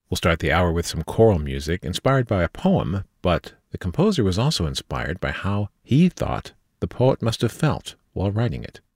We'll start the hour with some choral music inspired by a poem, but the composer was also inspired by how he thought the poet must have felt while writing it.